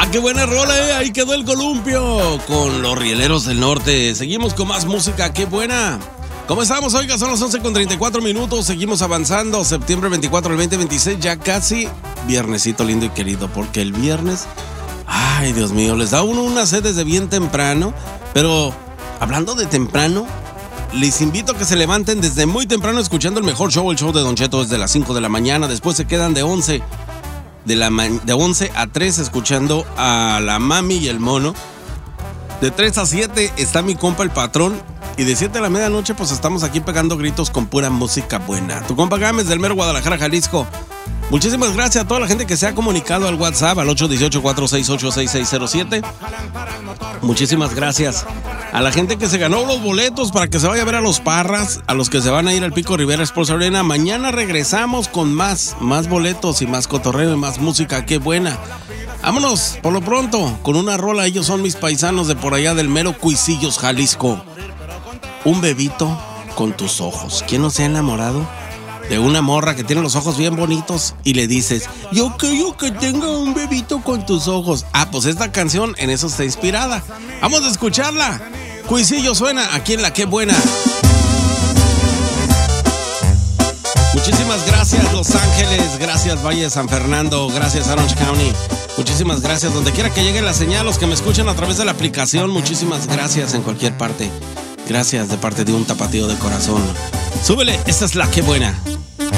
qué buena rola, ahí quedó el columpio con los Rieleros del Norte. Seguimos con más música, qué buena. ¿Cómo estamos? Oiga, son las 11:34, seguimos avanzando, septiembre 24 del 2026, ya casi viernesito lindo y querido, porque el viernes, ay Dios mío, les da uno una sed desde bien temprano, pero hablando de temprano, les invito a que se levanten desde muy temprano escuchando el mejor show, el show de Don Cheto desde las 5 de la mañana, después se quedan de 11 a 3 escuchando a la Mami y el Mono. De 3 a 7 está mi compa el Patrón. Y de 7 a la medianoche pues estamos aquí pegando gritos con pura música buena. Tu compa Gámez del mero Guadalajara, Jalisco. Muchísimas gracias a toda la gente que se ha comunicado al WhatsApp al 818-468-6607. Muchísimas gracias a la gente que se ganó los boletos para que se vaya a ver a los Parras, a los que se van a ir al Pico Rivera Sports Arena. Mañana regresamos con más boletos y más cotorreo y más música. ¡Qué buena! Vámonos por lo pronto con una rola. Ellos son mis paisanos de por allá del mero Cuisillos, Jalisco. Un bebito con tus ojos. ¿Quién no se ha enamorado de una morra que tiene los ojos bien bonitos y le dices, yo quiero que tenga un bebito con tus ojos? Ah, pues esta canción en eso está inspirada. Vamos a escucharla. Cuisillo suena aquí en La Qué Buena. Muchísimas gracias Los Ángeles, gracias Valle de San Fernando, gracias Orange County. Muchísimas gracias donde quiera que llegue la señal, los que me escuchan a través de la aplicación, muchísimas gracias en cualquier parte. Gracias de parte de un tapatío de corazón. Súbele, esta es La Qué Buena.